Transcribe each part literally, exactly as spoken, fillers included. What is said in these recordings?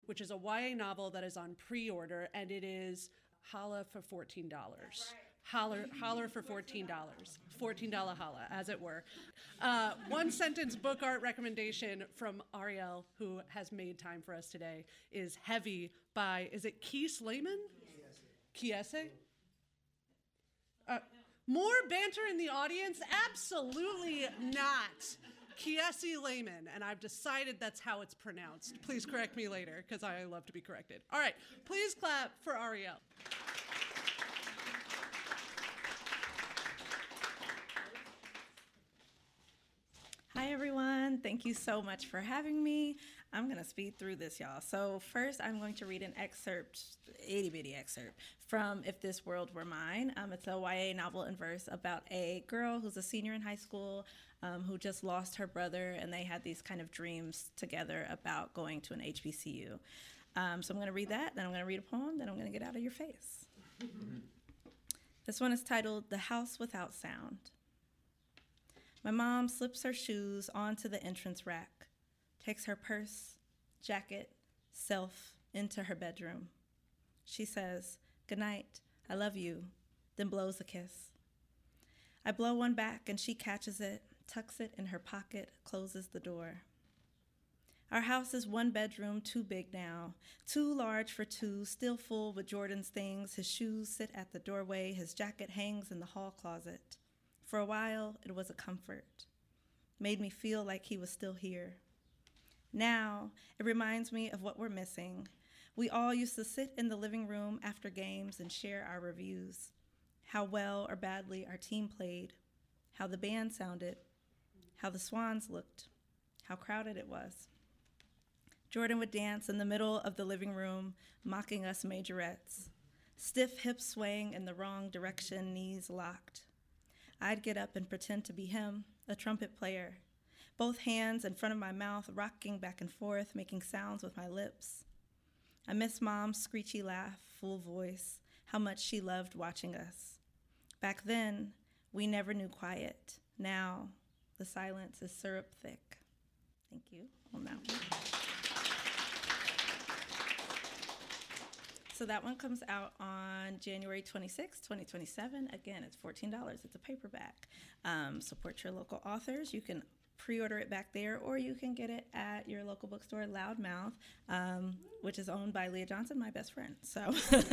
which is a Y A novel that is on pre-order, and it is holla for fourteen dollars. Holler, holler for fourteen dollars. fourteen dollars holla, as it were. Uh, one sentence book art recommendation from Ariel, who has made time for us today, is Heavy by, is it Keith Lehman? Kiese? Uh, more banter in the audience? Absolutely not. Kiese Lehman, and I've decided that's how it's pronounced. Please correct me later, because I love to be corrected. All right, please clap for Ariel. Hi, everyone. Thank you so much for having me. I'm going to speed through this, y'all. So first, I'm going to read an excerpt, itty-bitty excerpt, from If This World Were Mine. Um, it's a Y A novel in verse about a girl who's a senior in high school um, who just lost her brother, and they had these kind of dreams together about going to an H B C U. Um, so I'm going to read that, then I'm going to read a poem, then I'm going to get out of your face. This one is titled The House Without Sound. My mom slips her shoes onto the entrance rack, takes her purse, jacket, self into her bedroom. She says, "Good night, I love you," then blows a kiss. I blow one back and she catches it, tucks it in her pocket, closes the door. Our house is one bedroom, too big now, too large for two, still full with Jordan's things. His shoes sit at the doorway, his jacket hangs in the hall closet. For a while, it was a comfort. Made me feel like he was still here. Now, it reminds me of what we're missing. We all used to sit in the living room after games and share our reviews. How well or badly our team played, how the band sounded, how the Swans looked, how crowded it was. Jordan would dance in the middle of the living room, mocking us majorettes. Stiff hips swaying in the wrong direction, knees locked. I'd get up and pretend to be him, a trumpet player, both hands in front of my mouth, rocking back and forth, making sounds with my lips. I miss Mom's screechy laugh, full voice, how much she loved watching us. Back then, we never knew quiet. Now, the silence is syrup thick. Thank you. On that one. So that one comes out on January twenty-sixth, twenty twenty-seven. Again, it's fourteen dollars. It's a paperback. Um, support your local authors. You can pre-order it back there, or you can get it at your local bookstore, Loudmouth, um, which is owned by Leah Johnson, my best friend. So,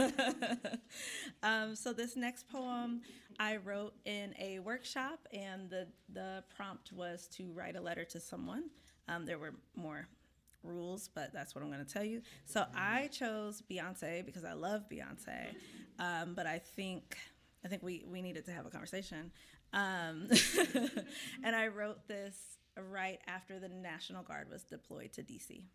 um, so this next poem I wrote in a workshop, and the, the prompt was to write a letter to someone. Um, there were more rules, but that's what I'm going to tell you. So I chose Beyonce because I love Beyonce, um, but I think I think we, we needed to have a conversation. Um, and I wrote this right after the National Guard was deployed to D C.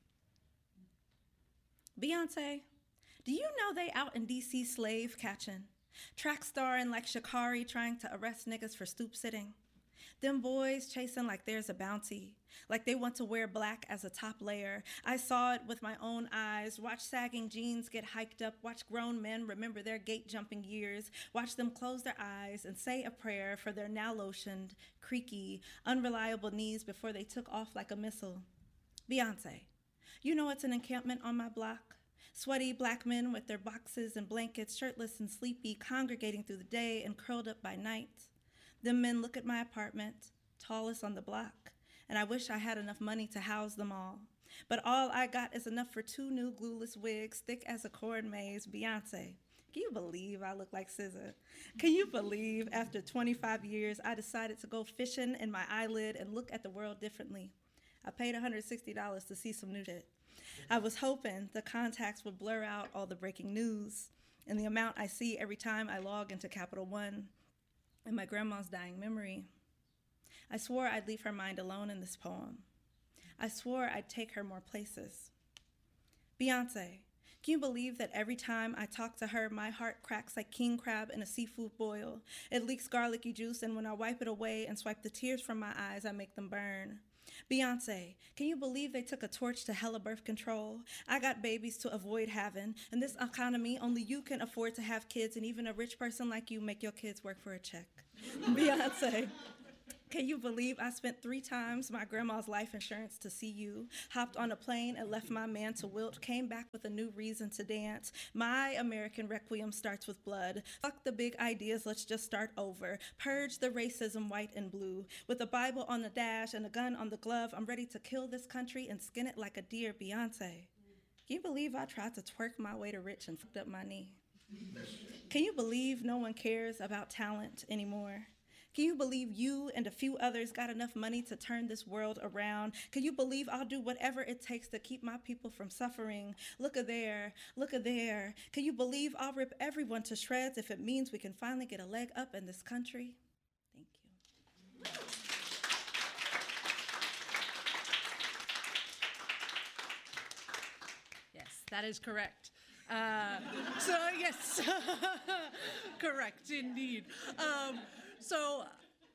Beyonce, do you know they out in D C slave catching? Track starring like Sha'Carri trying to arrest niggas for stoop sitting. Them boys chasing like there's a bounty, like they want to wear black as a top layer. I saw it with my own eyes, watch sagging jeans get hiked up, watch grown men remember their gate-jumping years, watch them close their eyes and say a prayer for their now lotioned, creaky, unreliable knees before they took off like a missile. Beyonce, you know it's an encampment on my block. Sweaty black men with their boxes and blankets, shirtless and sleepy, congregating through the day and curled up by night. Them men look at my apartment, tallest on the block, and I wish I had enough money to house them all. But all I got is enough for two new glueless wigs, thick as a corn maze. Beyonce, can you believe I look like S Z A? Can you believe after twenty-five years I decided to go fishing in my eyelid and look at the world differently? I paid one hundred sixty dollars to see some new shit. I was hoping the contacts would blur out all the breaking news and the amount I see every time I log into Capital One and my grandma's dying memory. I swore I'd leave her mind alone in this poem. I swore I'd take her more places. Beyonce, can you believe that every time I talk to her, my heart cracks like king crab in a seafood boil? It leaks garlicky juice, and when I wipe it away and swipe the tears from my eyes, I make them burn. Beyonce, can you believe they took a torch to hella birth control? I got babies to avoid having. In this economy, only you can afford to have kids, and even a rich person like you make your kids work for a check. Beyonce, Can you believe I spent three times my grandma's life insurance to see you? Hopped on a plane and left my man to wilt, came back with a new reason to dance. My American requiem starts with blood. Fuck the big ideas, let's just start over. Purge the racism, white and blue. With a Bible on the dash and a gun on the glove, I'm ready to kill this country and skin it like a deer, Beyonce. Can you believe I tried to twerk my way to rich and fucked up my knee? Can you believe no one cares about talent anymore? Can you believe you and a few others got enough money to turn this world around? Can you believe I'll do whatever it takes to keep my people from suffering? Look a there, look a there. Can you believe I'll rip everyone to shreds if it means we can finally get a leg up in this country? Thank you. Yes, that is correct. Uh, so yes, correct indeed. Um, so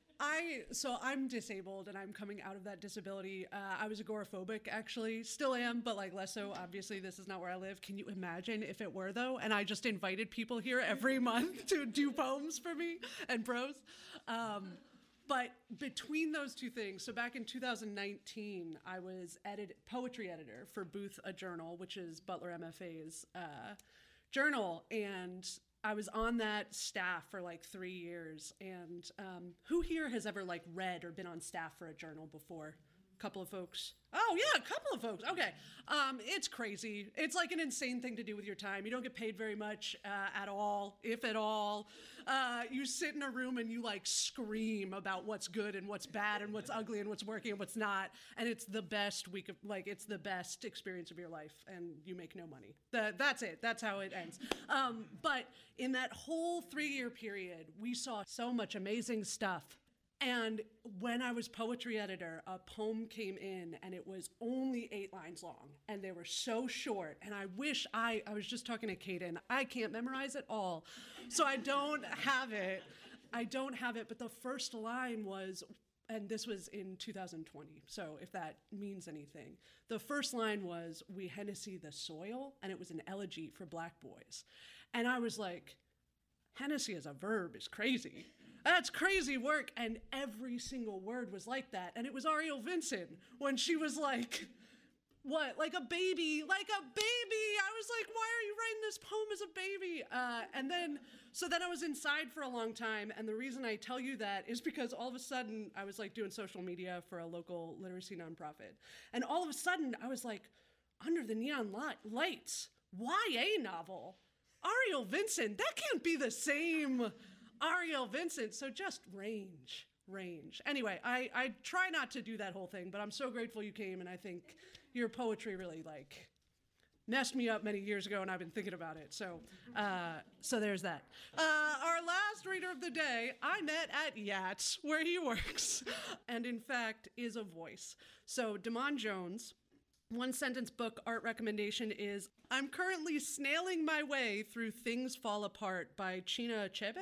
I so I'm disabled and I'm coming out of that disability. Uh, I was agoraphobic actually, still am, but like less so. Obviously, this is not where I live. Can you imagine if it were though? And I just invited people here every month to do poems for me and prose. Um, But between those two things, so back in two thousand nineteen, I was edit poetry editor for Booth, a Journal, which is Butler M F A's uh, journal, and I was on that staff for like three years. And um, who here has ever like read or been on staff for a journal before? A couple of folks. Oh yeah, a couple of folks. Okay, um, it's crazy. It's like an insane thing to do with your time. You don't get paid very much uh, at all, if at all. Uh, you sit in a room and you like scream about what's good and what's bad and what's ugly and what's working and what's not. And it's the best week of like it's the best experience of your life, and you make no money. The, that's it. That's how it ends. Um, but in that whole three-year period, we saw so much amazing stuff. And when I was poetry editor, a poem came in and it was only eight lines long and they were so short. And I wish I, I was just talking to Kaden, I can't memorize it all. So I don't have it. I don't have it. But the first line was, and this was in two thousand twenty. So if that means anything, the first line was, "We Hennessy the soil." And it was an elegy for Black boys. And I was like, Hennessy as a verb is crazy. That's crazy work. And every single word was like that. And it was Ariel Vincent when she was like, what, like a baby, like a baby. I was like, why are you writing this poem as a baby? Uh, and then, so then I was inside for a long time. And the reason I tell you that is because all of a sudden I was like doing social media for a local literacy nonprofit. And all of a sudden I was like, Under the Neon Lights, Y A novel, Ariel Vincent, that can't be the same Ariel Vincent. So just range, range. Anyway, I, I try not to do that whole thing, but I'm so grateful you came, and I think your poetry really like messed me up many years ago, and I've been thinking about it. So, uh, so there's that. Uh, our last reader of the day, I met at Yats, where he works, and in fact is a voice. So Damon Jones. One sentence book art recommendation is I'm currently snailing my way through Things Fall Apart by Chinua Achebe?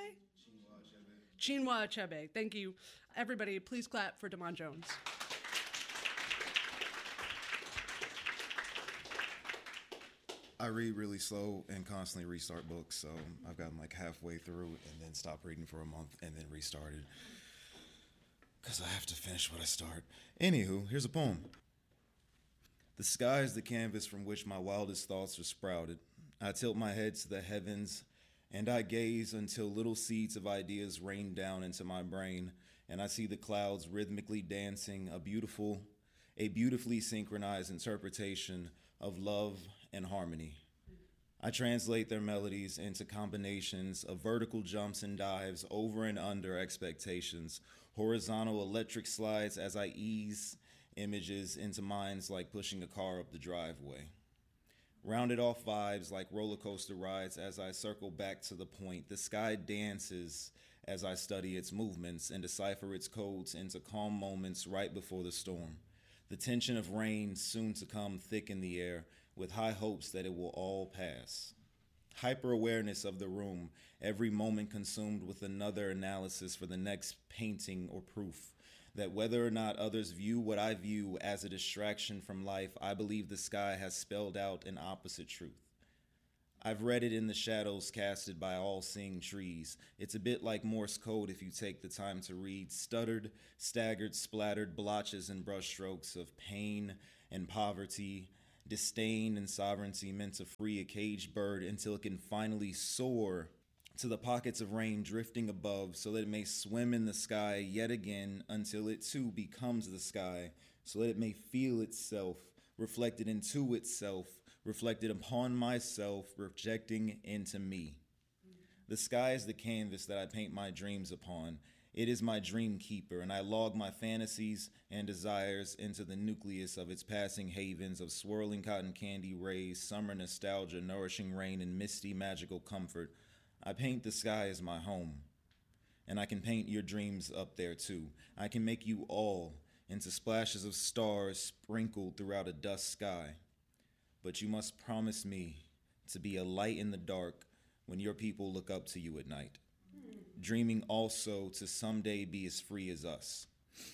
Chinua Achebe. Thank you. Everybody, please clap for Damon Jones. I read really slow and constantly restart books, so I've gotten like halfway through and then stopped reading for a month and then restarted because I have to finish what I start. Anywho, here's a poem. The sky is the canvas from which my wildest thoughts are sprouted. I tilt my head to the heavens, and I gaze until little seeds of ideas rain down into my brain, and I see the clouds rhythmically dancing, a beautiful, a beautifully synchronized interpretation of love and harmony. I translate their melodies into combinations of vertical jumps and dives over and under expectations, horizontal electric slides as I ease images into minds like pushing a car up the driveway. Rounded off vibes like roller coaster rides as I circle back to the point. The sky dances as I study its movements and decipher its codes into calm moments right before the storm. The tension of rain soon to come thick in the air with high hopes that it will all pass. Hyper-awareness of the room, every moment consumed with another analysis for the next painting or proof. That whether or not others view what I view as a distraction from life, I believe the sky has spelled out an opposite truth. I've read it in the shadows casted by all-seeing trees. It's a bit like Morse code if you take the time to read. Stuttered, staggered, splattered blotches and brushstrokes of pain and poverty, disdain and sovereignty meant to free a caged bird until it can finally soar to the pockets of rain drifting above so that it may swim in the sky yet again until it too becomes the sky, so that it may feel itself, reflected into itself, reflected upon myself, projecting into me. The sky is the canvas that I paint my dreams upon. It is my dream keeper, and I log my fantasies and desires into the nucleus of its passing havens of swirling cotton candy rays, summer nostalgia, nourishing rain, and misty magical comfort. I paint the sky as my home, and I can paint your dreams up there too. I can make you all into splashes of stars sprinkled throughout a dusk sky. But you must promise me to be a light in the dark when your people look up to you at night, dreaming also to someday be as free as us.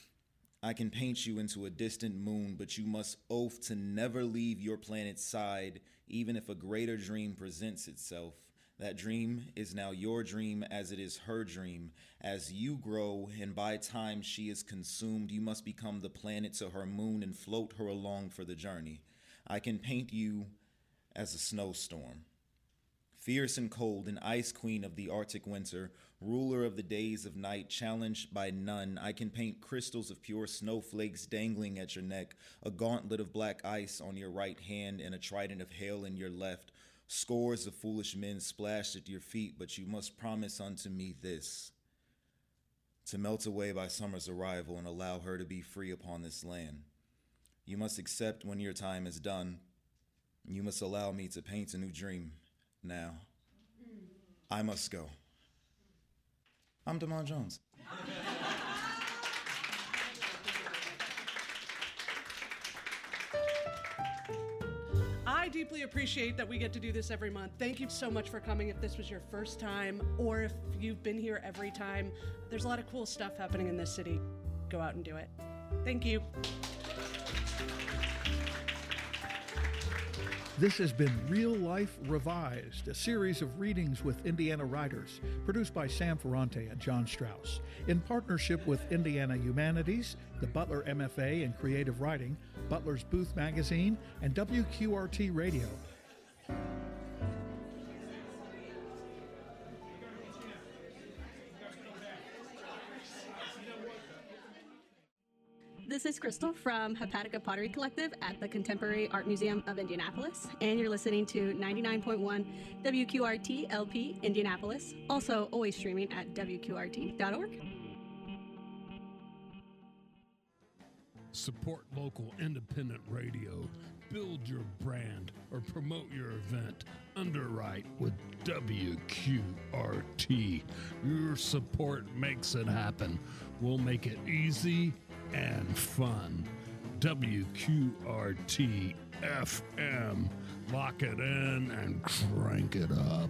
I can paint you into a distant moon, but you must oath to never leave your planet's side, even if a greater dream presents itself. That dream is now your dream as it is her dream. As you grow and by time she is consumed, you must become the planet to her moon and float her along for the journey. I can paint you as a snowstorm, fierce and cold, an ice queen of the Arctic winter, ruler of the days of night, challenged by none. I can paint crystals of pure snowflakes dangling at your neck, a gauntlet of black ice on your right hand, and a trident of hail in your left. Scores of foolish men splashed at your feet, but you must promise unto me this, to melt away by summer's arrival and allow her to be free upon this land. You must accept when your time is done. You must allow me to paint a new dream now. I must go. I'm Damon Jones. I deeply appreciate that we get to do this every month. Thank you so much for coming. If this was your first time or if you've been here every time, there's a lot of cool stuff happening in this city. Go out and do it. Thank you. This has been Real Life Revised, a series of readings with Indiana writers, produced by Sam Ferrante and John Strauss, in partnership with Indiana Humanities, the Butler M F A in Creative Writing, Butler's Booth Magazine, and W Q R T Radio. This is Crystal from Hepatica Pottery Collective at the Contemporary Art Museum of Indianapolis, and you're listening to ninety-nine point one W Q R T L P Indianapolis, also always streaming at W Q R T dot org. Support local independent radio, build your brand, or promote your event. Underwrite with W Q R T. Your support makes it happen. We'll make it easy and fun. W Q R T F M. Lock it in and crank it up.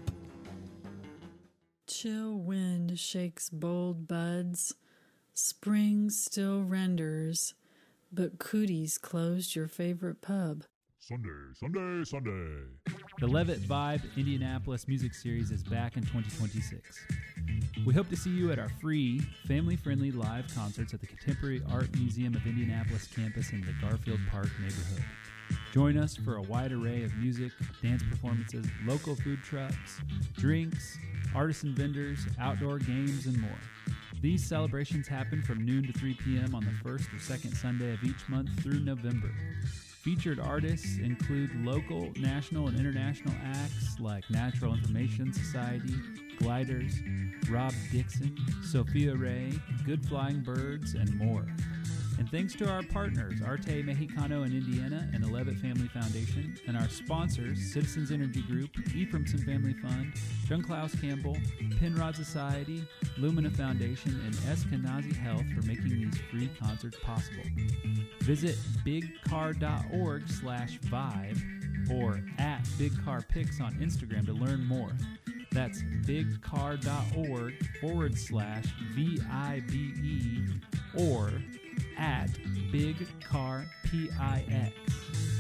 Chill wind shakes bold buds. Spring still renders, but cooties closed your favorite pub. Sunday, Sunday, Sunday. The Levitt Vibe Indianapolis Music Series is back in twenty twenty-six. We hope to see you at our free, family-friendly live concerts at the Contemporary Art Museum of Indianapolis campus in the Garfield Park neighborhood. Join us for a wide array of music, dance performances, local food trucks, drinks, artisan vendors, outdoor games, and more. These celebrations happen from noon to three p.m. on the first or second Sunday of each month through November. Featured artists include local, national, and international acts like Natural Information Society, Gliders, Rob Dixon, Sophia Ray, Good Flying Birds, and more. And thanks to our partners, Arte Mexicano in Indiana and the Levitt Family Foundation, and our sponsors, Citizens Energy Group, Ephraimson Family Fund, John Klaus Campbell, Penrod Society, Lumina Foundation, and Eskenazi Health for making these free concerts possible. Visit bigcar.org slash vibe or at bigcarpics on Instagram to learn more. That's bigcar.org forward slash V I B E or at bigcarpix.